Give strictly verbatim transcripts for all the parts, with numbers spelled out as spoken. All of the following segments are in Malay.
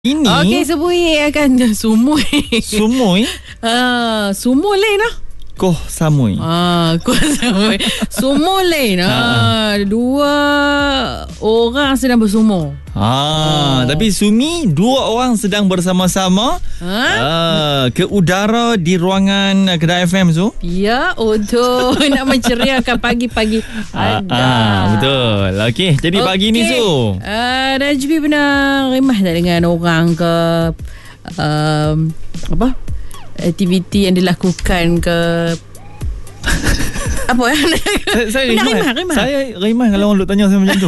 Ini Okey, sebui akan sumui. Sumui Ah, sumul lain lah. Koh samui. Ah, kau samui. Sumul lain. Ah, dua orang sedang bersumur. Ah, oh. Tapi Sumi dua orang sedang bersama-sama Ha? ah, ke udara di ruangan uh, Kedah F M tu. Ya, untuk nak menceriakan pagi-pagi Ah, anda. ah, betul. Okey, jadi okay. Pagi ni Su. Ah, Najmi pernah rimah tak dengan orang ke um, apa? Aktiviti yang dilakukan ke apa ya? Saya, saya Pernah rimah. rimah, rimah. Saya rimah kalau orang duk tanya saya macam tu.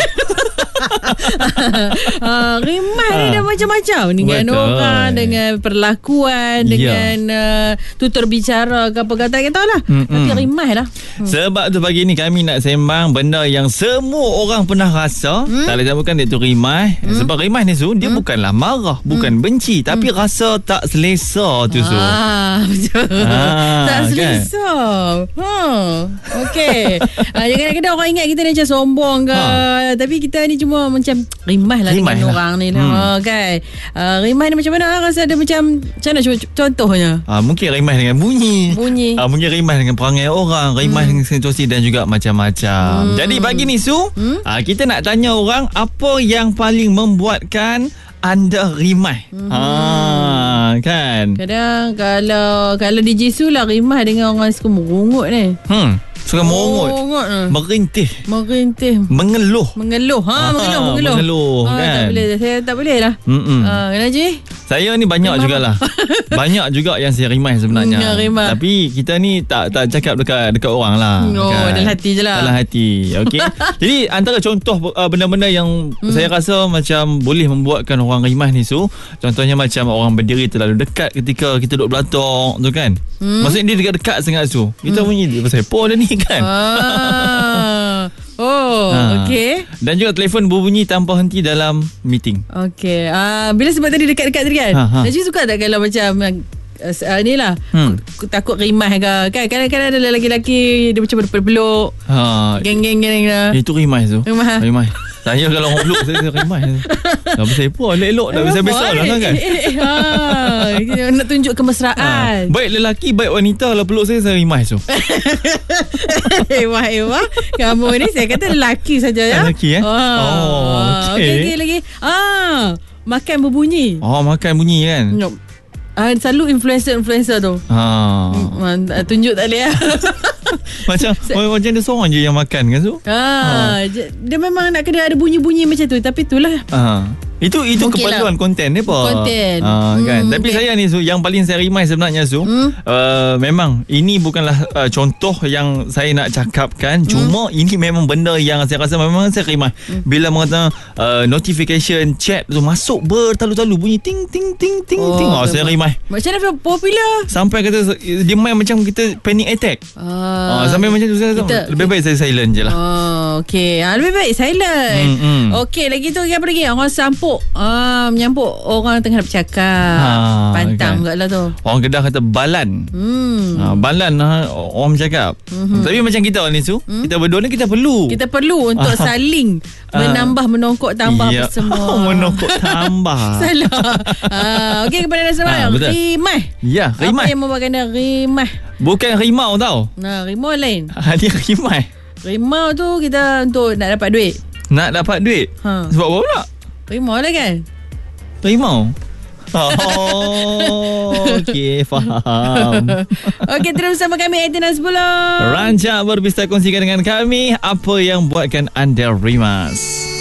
uh, rimah ni dah macam-macam dengan Betul. orang, dengan perlakuan, Ya. dengan uh, tutur bicara ke apa kata kita lah. Mm-mm. Tapi rimah lah. Hmm. Sebab tu pagi ni kami nak sembang benda yang semua orang pernah rasa. Hmm? Tak boleh bukan dia tu rimah. Hmm? Sebab rimah ni Su, dia Hmm? bukanlah marah, bukan Hmm? benci, tapi Hmm? rasa tak selesa tu Su. Ah, betul. Ah, tak kan? selesa. Ha. Okey. Ah, jangan nak kena orang ingat kita ni macam sombong ke. Ha. Tapi kita ni cuma macam rimah lah Rimah dengan lah. orang ni lah. Hmm. Ha, kan. Ah, rimah ni macam mana? Rasa ada macam macam mana cuba contohnya? Ah, mungkin rimah dengan bunyi. Bunyi. Ah, mungkin rimah dengan perangai orang, rimah hmm. dengan situasi dan juga macam-macam. Hmm. Jadi pagi ni Su, Hmm? ah, kita nak tanya orang apa yang paling membuatkan anda rimah. Hmm. Ah, kan? Kadang kalau kalau D J Su lah rimah dengan orang suka merungut ni. Hmm. Suka merungut, Merungut ni. merintih, Merintih. mengeluh. Mengeluh. Ha, mengeluh, Ah, mengeluh. mengeluh, Ah, kan? tak boleh. Saya tak boleh lah. Mm-mm. Ah, kenapa Ji? Saya ni banyak Rimah. jugalah. Banyak juga yang saya rimah sebenarnya. Hmm, yang rimah. Tapi kita ni tak tak cakap dekat dekat orang lah. Oh, kan? dalam hati je lah. Dalam hati. Okey. Jadi antara contoh uh, benda-benda yang hmm. saya rasa macam boleh membuatkan orang rimah ni Su. Contohnya macam orang berdiri terlalu dekat ketika kita duduk belatok tu kan. Hmm. Maksudnya dia dekat-dekat sangat Su. Kita hmm. bunyi dia pasal apa dia ni kan. Ah. Oh, Ha. okey. Dan juga telefon berbunyi tanpa henti dalam meeting. Okey. Ah, bila sebab tadi dekat-dekat tadi kan. Ha, ha. Najib suka tak kalau macam uh, ni lah. Hmm. Aku takut rimah ke. Kan kadang-kadang ada lelaki-lelaki dia macam berpeluk. Ha. Geng-geng-geng lah. Itu rimah Su. Rimah. Rimah. Saya kalau orang peluk saya, saya rimah. Dah pasal apa? Elok-elok dah besar-besar lah kan. Eh, eh, ha. Nak tunjuk kemesraan. Ha. Baik lelaki, baik wanita kalau peluk saya, saya rimah Su. Ewah, ewah. Kamu ni saya kata lelaki saja ya. Lelaki, eh? Oh, Oh, okey. okey. Okey lagi. Ah, makan berbunyi. Oh, makan bunyi kan. No. Ah, selalu influencer-influencer tu. Ha. Hmm, tunjuk tak boleh lah. Macam macam dia seorang je yang makan kan Su? Ah, je- dia memang nak kena ada bunyi-bunyi macam tu. Tapi itulah. Ha. Itu itu Mungkin keperluan lah. konten dia apa? Konten. Ha, kan. Hmm, Tapi okay. saya ni Su, yang paling saya rimai sebenarnya Su, Hmm. uh, memang ini bukanlah uh, contoh yang saya nak cakapkan, hmm. cuma ini memang benda yang saya rasa memang saya rimai. Hmm. Bila mengatakan uh, notification chat tu masuk bertalu-talu bunyi ting ting ting ting Oh, ting. Oh, saya rimai. Macam mana popular? Sampai kata dia main macam kita panic attack. Ah, Ah, sampai macam tu saya kita- lebih baik saya silent je lah. Oh, okey. Ah, lebih baik silent. Hmm, hmm. Okey, lagi tu apa lagi? Orang sampuk. Ah, menyampuk orang tengah bercakap. Ha, Pantang kan. kat lah tu. Orang Kedah kata balan. Hmm. Ha, balan ha, orang bercakap. Mm-hmm. Tapi macam kita ni Su, mm. kita berdua ni kita perlu. Kita perlu untuk saling menambah, menongkok, tambah Ya. apa semua. Menongkok tambah. Salah. Ah, okey, kepada anda semua. Ah, betul. Rimah. Ya, rimah. Apa yang membuatkan anda rimah? Bukan rimau tau. Nah, rimau lain. Ha, dia rimah. Rimau tu kita untuk nak dapat duit. Nak dapat duit. Ha. Sebab apa pula? Rimau lah kan? Rimau. Oh, okey, faham. Okey, terus bersama kami Aitin dan sepuluh. Rancak berpista kongsikan dengan kami apa yang buatkan anda rimas.